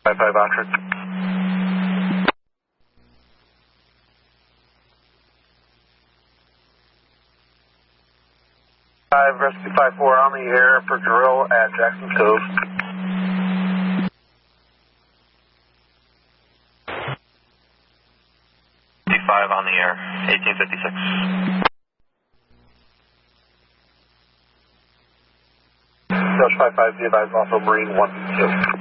55 Oxford. 5 Rescue 54 on the air for drill at Jackson Cove. 55 on the air, 1856. Josh 55, be advised also Marine 1.